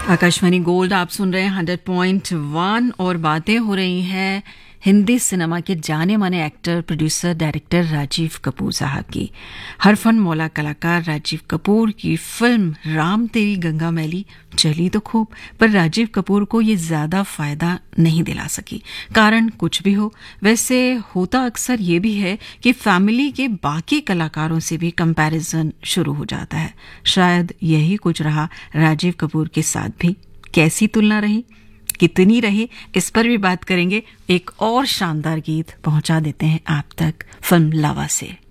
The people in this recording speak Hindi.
आकाशवाणी गोल्ड आप सुन रहे हैं 100.1 और बातें हो रही हैं हिंदी सिनेमा के जाने माने actor, producer, director Rajiv Kapoor साहब की। हर फन मौला कलाकार राजीव कपूर की फिल्म राम तेरी गंगा मैली चली तो खूब, पर राजीव कपूर को ये ज्यादा फायदा नहीं दिला सकी। कारण कुछ भी हो, वैसे होता अक्सर ये भी है कि फैमिली के बाकी कलाकारों से भी कंपैरिजन शुरू हो जाता है। शायद यही कुछ रहा राजीव कपूर के साथ भी। कैसी तुलना रही, कितनी रही, इस पर भी बात करेंगे। एक और शानदार गीत पहुंचा देते हैं आप तक फिल्म लावा से।